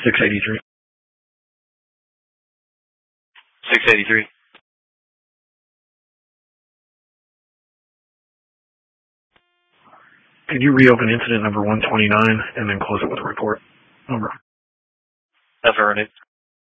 683. 683. Could you reopen incident number 129 and then close it with a report? Over. Affirmative.